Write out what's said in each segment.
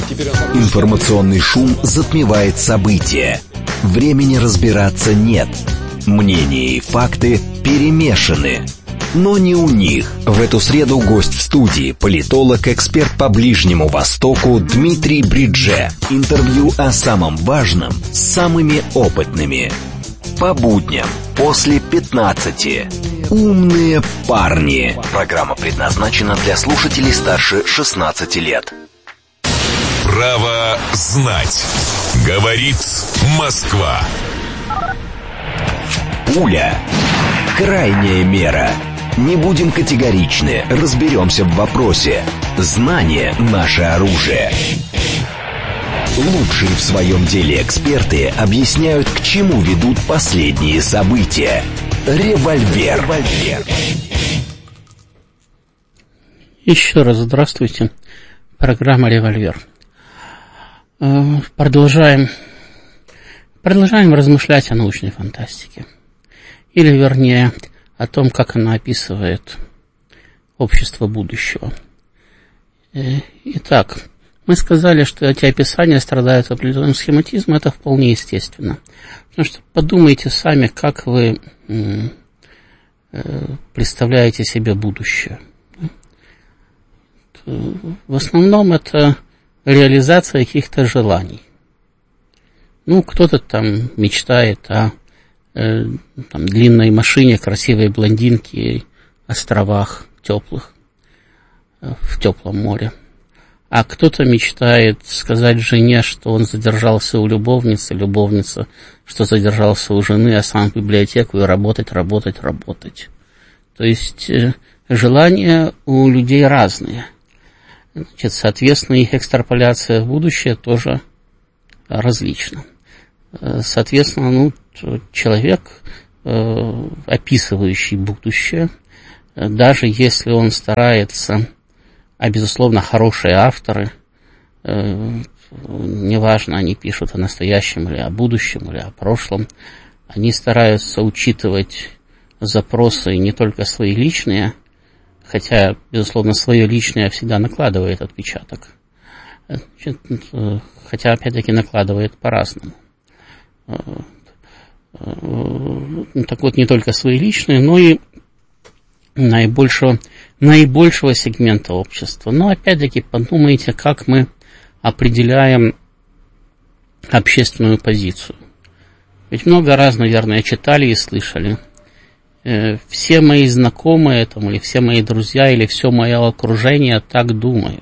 Информационный шум затмевает события. Времени разбираться нет. Мнения и факты перемешаны. Но не у них. В эту среду гость в студии, политолог, эксперт по Ближнему Востоку Дмитрий Бридже. Интервью о самом важном с самыми опытными. По будням после 15. Умные парни. Программа предназначена для слушателей старше 16 лет. Право знать. Говорит Москва. Пуля. Крайняя мера. Не будем категоричны, разберемся в вопросе. Знание – наше оружие. Лучшие в своем деле эксперты объясняют, к чему ведут последние события. Револьвер. Еще раз здравствуйте. Программа «Револьвер». Продолжаем размышлять о научной фантастике. Или, вернее, о том, как она описывает общество будущего. Итак, мы сказали, что эти описания страдают определенным схематизмом, это вполне естественно. Потому что подумайте сами, как вы представляете себе будущее. В основном это реализация каких-то желаний. Кто-то там мечтает о длинной машине, красивой блондинке, островах теплых, в теплом море. А кто-то мечтает сказать жене, что он задержался у любовницы, любовница, что задержался у жены, а сам в библиотеку и работать. То есть желания у людей разные. Соответственно, их экстраполяция в будущее тоже различна. Соответственно, человек, описывающий будущее, даже если он старается, а безусловно хорошие авторы, неважно, они пишут о настоящем или о будущем, или о прошлом, они стараются учитывать запросы не только свои личные, хотя, безусловно, свое личное всегда накладывает отпечаток, хотя, опять-таки, накладывает по-разному. Так вот, не только свои личные, но и наибольшего сегмента общества. Но, опять-таки, подумайте, как мы определяем общественную позицию. Ведь много раз, наверное, читали и слышали. Все мои знакомые, или все мои друзья, или все мое окружение так думают.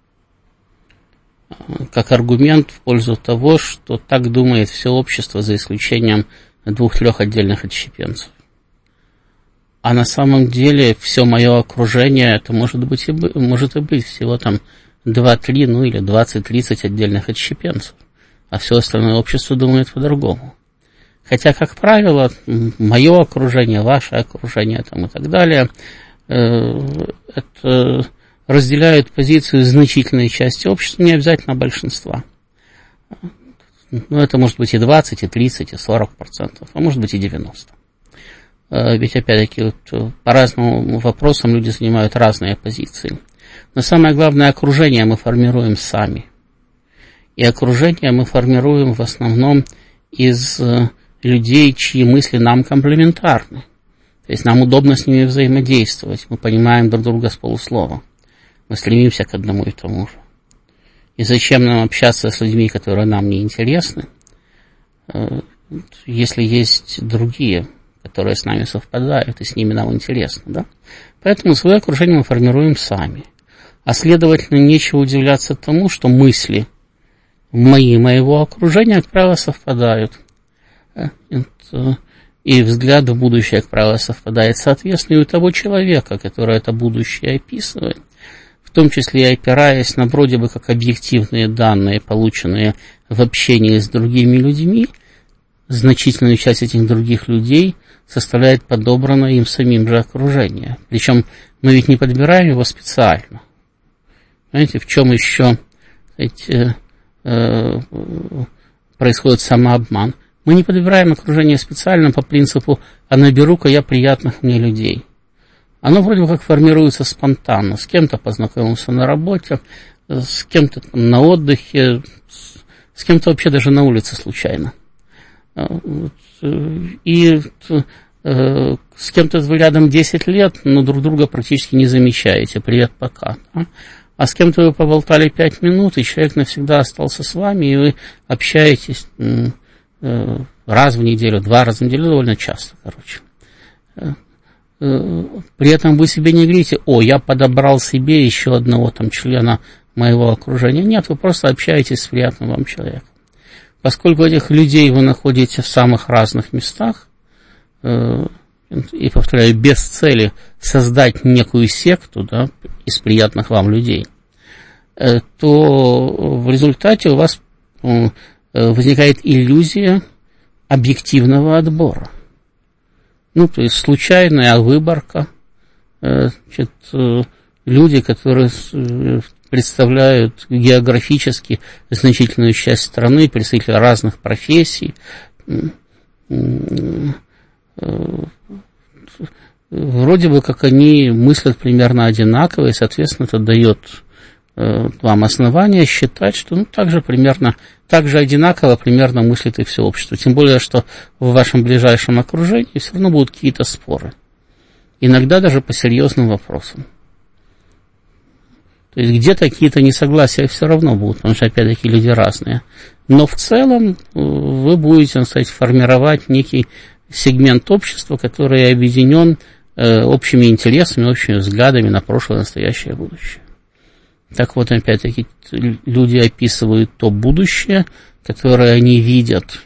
Как аргумент в пользу того, что так думает все общество, за исключением 2-3 отдельных отщепенцев. А на самом деле все мое окружение, это может и быть всего 2-3, или 20-30 отдельных отщепенцев. А все остальное общество думает по-другому. Хотя, как правило, мое окружение, ваше окружение и так далее, это разделяют позицию значительной части общества, не обязательно большинства. Это может быть и 20, и 30, и 40%, а может быть и 90%. Ведь, опять-таки, по разным вопросам люди занимают разные позиции. Но самое главное, окружение мы формируем сами. И окружение мы формируем в основном из людей, чьи мысли нам комплементарны. То есть нам удобно с ними взаимодействовать, мы понимаем друг друга с полуслова. Мы стремимся к одному и тому же. И зачем нам общаться с людьми, которые нам не интересны, если есть другие, которые с нами совпадают, и с ними нам интересно, да? Поэтому свое окружение мы формируем сами. А следовательно, нечего удивляться тому, что мысли моего окружения, как правило, совпадают. И взгляд в будущее, как правило, совпадает. Соответственно, и у того человека, который это будущее описывает, в том числе и опираясь на вроде бы как объективные данные, полученные в общении с другими людьми, значительную часть этих других людей составляет подобранное им самим же окружение. Причем мы ведь не подбираем его специально. Понимаете, в чем еще происходит самообман? Мы не подбираем окружение специально по принципу «а наберу-ка я приятных мне людей». Оно вроде бы как формируется спонтанно. С кем-то познакомился на работе, с кем-то там на отдыхе, с кем-то вообще даже на улице случайно. И с кем-то вы рядом 10 лет, но друг друга практически не замечаете. Привет, пока. А с кем-то вы поболтали 5 минут, и человек навсегда остался с вами, и вы общаетесь раз в неделю, 2 раза в неделю, довольно часто, короче. При этом вы себе не говорите: о, я подобрал себе еще одного там члена моего окружения. Нет, вы просто общаетесь с приятным вам человеком. Поскольку этих людей вы находите в самых разных местах, и, повторяю, без цели создать некую секту, да, из приятных вам людей, то в результате у вас возникает иллюзия объективного отбора. Ну, то есть случайная выборка, значит, люди, которые представляют географически значительную часть страны, представители разных профессий, вроде бы как они мыслят примерно одинаково, и, соответственно, это дает вам основание считать, что так же одинаково примерно мыслит и все общество. Тем более, что в вашем ближайшем окружении все равно будут какие-то споры. Иногда даже по серьезным вопросам. То есть где-то какие-то несогласия все равно будут, потому что, опять-таки, люди разные. Но в целом вы будете, так сказать, формировать некий сегмент общества, который объединен общими интересами, общими взглядами на прошлое, настоящее и будущее. Так вот, опять-таки, люди описывают то будущее, которое они видят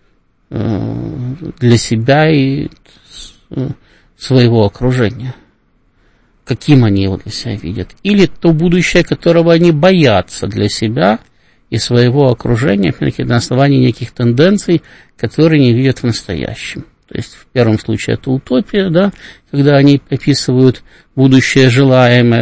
для себя и своего окружения. Каким они его для себя видят. Или то будущее, которого они боятся для себя и своего окружения, опять-таки, на основании неких тенденций, которые не видят в настоящем. То есть, в первом случае это утопия, да, когда они описывают будущее желаемое,